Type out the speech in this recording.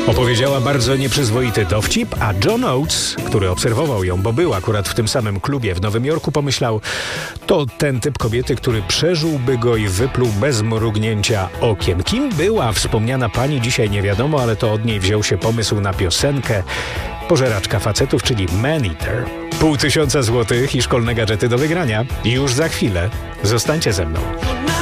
Opowiedziała bardzo nieprzyzwoity dowcip, a John Oates, który obserwował ją, bo był akurat w tym samym klubie w Nowym Jorku, pomyślał: to ten typ kobiety, który przeżyłby go i wypluł bez mrugnięcia okiem. Kim była wspomniana pani, dzisiaj nie wiadomo, ale to od niej wziął się pomysł na piosenkę Pożeraczka facetów, czyli Man Eater. 500 złotych i szkolne gadżety do wygrania. Już za chwilę. Zostańcie ze mną.